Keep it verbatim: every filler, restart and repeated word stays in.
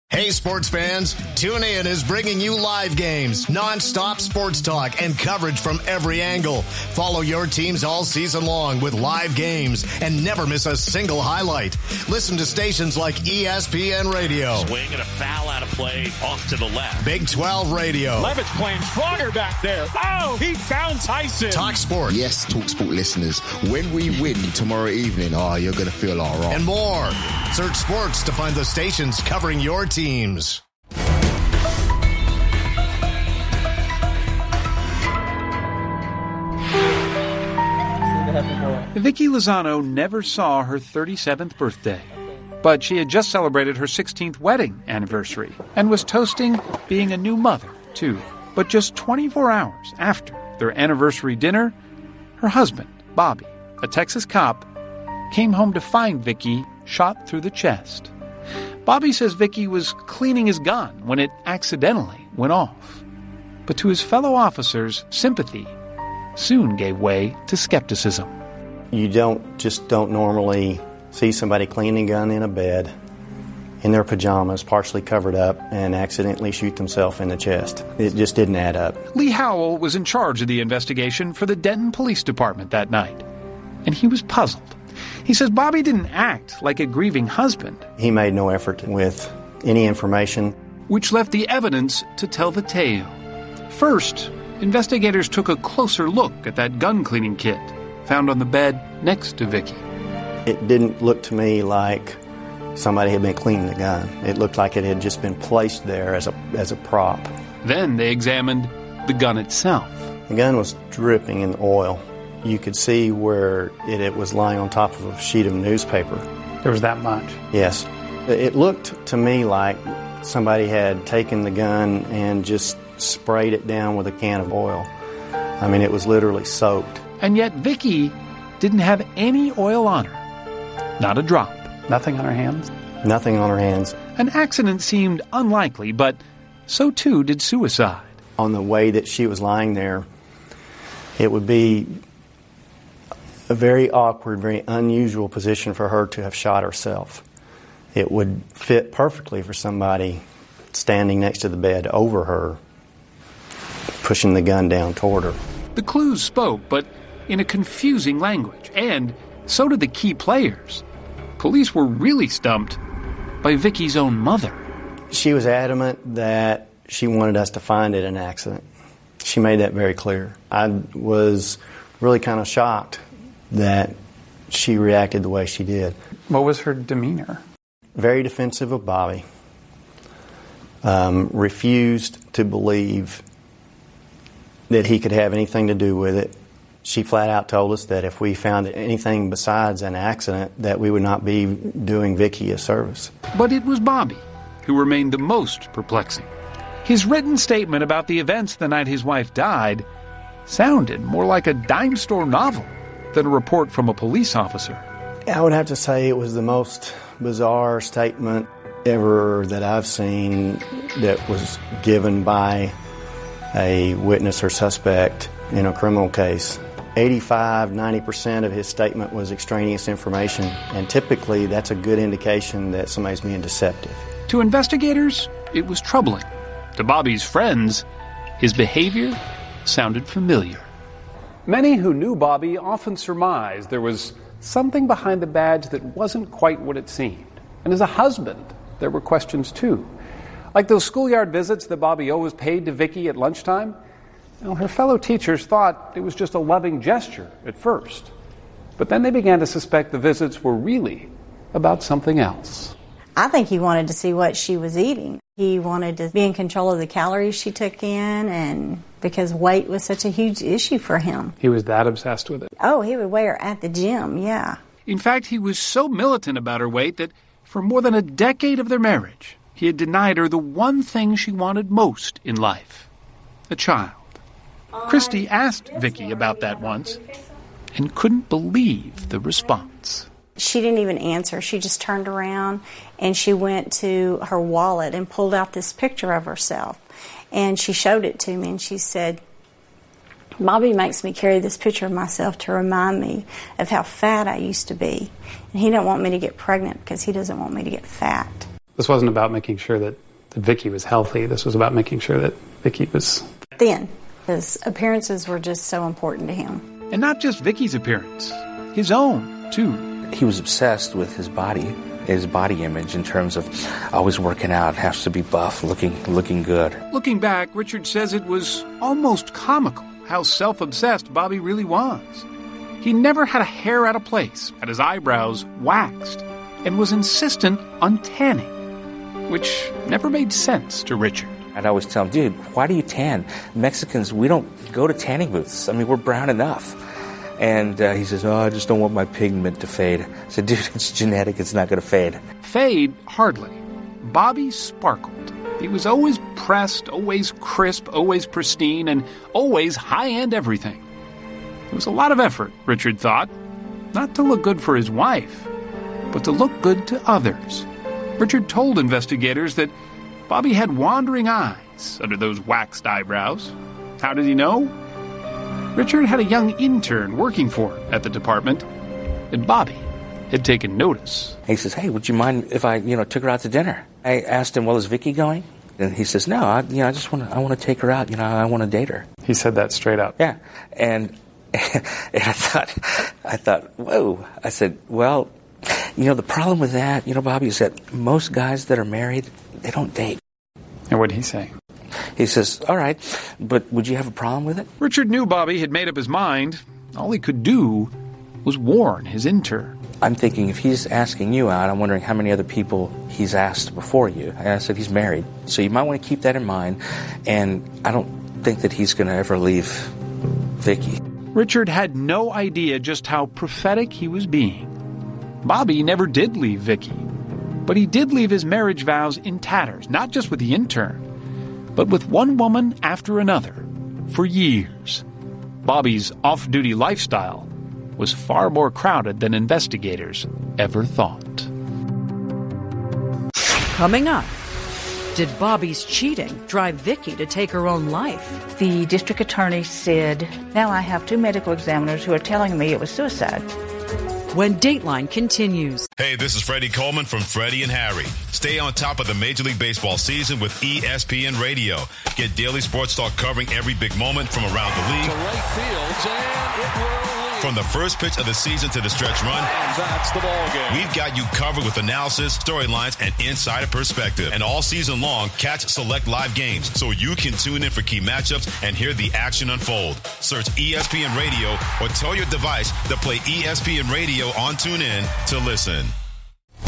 Hey, sports fans, TuneIn is bringing you live games, nonstop sports talk, and coverage from every angle. Follow your teams all season long with live games and never miss a single highlight. Listen to stations like E S P N Radio. Swing and a foul out of play off to the left. Big twelve Radio. Levitt's playing stronger back there. Oh, he found Tyson. Talk Sport. Yes, Talk Sport listeners, when we win tomorrow evening, oh, you're going to feel all right. And more. Search sports to find the stations covering your team. Teams. Vicky Lozano never saw her thirty-seventh birthday, but she had just celebrated her sixteenth wedding anniversary and was toasting being a new mother, too. But just twenty-four hours after their anniversary dinner, her husband, Bobby, a Texas cop, came home to find Vicky shot through the chest. Bobby says Vicky was cleaning his gun when it accidentally went off. But to his fellow officers, sympathy soon gave way to skepticism. You don't just don't normally see somebody cleaning a gun in a bed, in their pajamas, partially covered up, and accidentally shoot themselves in the chest. It just didn't add up. Lee Howell was in charge of the investigation for the Denton Police Department that night, and he was puzzled. He says Bobby didn't act like a grieving husband. He made no effort with any information, which left the evidence to tell the tale. First, investigators took a closer look at that gun cleaning kit found on the bed next to Vicky. It didn't look to me like somebody had been cleaning the gun. It looked like it had just been placed there as a as a prop. Then they examined the gun itself. The gun was dripping in oil. You could see where it, it was lying on top of a sheet of newspaper. There was that much? Yes. It looked to me like somebody had taken the gun and just sprayed it down with a can of oil. I mean, it was literally soaked. And yet Vicky didn't have any oil on her. Not a drop. Nothing on her hands? Nothing on her hands. An accident seemed unlikely, but so too did suicide. On the way that she was lying there, it would be a very awkward, very unusual position for her to have shot herself. It would fit perfectly for somebody standing next to the bed over her, pushing the gun down toward her. The clues spoke, but in a confusing language, and so did the key players. Police were really stumped by Vicky's own mother. She was adamant that she wanted us to find it an accident. She made that very clear. I was really kind of shocked that she reacted the way she did. What was her demeanor? Very defensive of Bobby. Um, refused to believe that he could have anything to do with it. She flat out told us that if we found anything besides an accident, that we would not be doing Vicky a service. But it was Bobby who remained the most perplexing. His written statement about the events the night his wife died sounded more like a dime store novel than a report from a police officer. I would have to say it was the most bizarre statement ever that I've seen that was given by a witness or suspect in a criminal case. eighty-five, ninety percent of his statement was extraneous information, and typically that's a good indication that somebody's being deceptive. To investigators, it was troubling. To Bobby's friends, his behavior sounded familiar. Many who knew Bobby often surmised there was something behind the badge that wasn't quite what it seemed. And as a husband, there were questions too. Like those schoolyard visits that Bobby always paid to Vicky at lunchtime. Well, her fellow teachers thought it was just a loving gesture at first. But then they began to suspect the visits were really about something else. I think he wanted to see what she was eating. He wanted to be in control of the calories she took in, and because weight was such a huge issue for him. He was that obsessed with it? Oh, he would weigh her at the gym, yeah. In fact, he was so militant about her weight that for more than a decade of their marriage, he had denied her the one thing she wanted most in life, a child. Christy asked Vicky about that once and couldn't believe the response. She didn't even answer. She just turned around and she went to her wallet and pulled out this picture of herself. And she showed it to me and she said, Bobby makes me carry this picture of myself to remind me of how fat I used to be. And he don't want me to get pregnant because he doesn't want me to get fat. This wasn't about making sure that, that Vicky was healthy. This was about making sure that Vicky was thin. His appearances were just so important to him. And not just Vicky's appearance, his own, too. He was obsessed with his body, his body image in terms of always working out, has to be buff, looking looking good. Looking back, Richard says it was almost comical how self-obsessed Bobby really was. He never had a hair out of place, had his eyebrows waxed, and was insistent on tanning, which never made sense to Richard. I'd always tell him, dude, why do you tan? Mexicans, we don't go to tanning booths. I mean, we're brown enough. And uh, he says, oh, I just don't want my pigment to fade. I said, dude, it's genetic. It's not going to fade. Fade? Hardly. Bobby sparkled. He was always pressed, always crisp, always pristine, and always high-end everything. It was a lot of effort, Richard thought. Not to look good for his wife, but to look good to others. Richard told investigators that Bobby had wandering eyes under those waxed eyebrows. How did he know? Richard had a young intern working for him at the department, and Bobby had taken notice. He says, hey, would you mind if I, you know, took her out to dinner? I asked him, well, is Vicky going? And he says, no, I, you know, I just want to, I want to take her out. You know, I want to date her. He said that straight up. Yeah. And, and I thought, I thought, whoa. I said, well, you know, the problem with that, you know, Bobby, is that most guys that are married, they don't date. And what did he say? He says, all right, but would you have a problem with it? Richard knew Bobby had made up his mind. All he could do was warn his intern. I'm thinking if he's asking you out, I'm wondering how many other people he's asked before you. And I said, he's married. So you might want to keep that in mind. And I don't think that he's going to ever leave Vicky. Richard had no idea just how prophetic he was being. Bobby never did leave Vicky. But he did leave his marriage vows in tatters, not just with the intern, but with one woman after another, for years. Bobby's off-duty lifestyle was far more crowded than investigators ever thought. Coming up, did Bobby's cheating drive Vicky to take her own life? The district attorney said, now I have two medical examiners who are telling me it was suicide. When Dateline continues. Hey, this is Freddie Coleman from Freddie and Harry. Stay on top of the Major League Baseball season with E S P N Radio. Get daily sports talk covering every big moment from around the league. To right field, and it will lead. From the first pitch of the season to the stretch run. And that's the ball game. We've got you covered with analysis, storylines, and insider perspective. And all season long, catch select live games so you can tune in for key matchups and hear the action unfold. Search E S P N Radio or tell your device to play E S P N Radio on TuneIn to listen.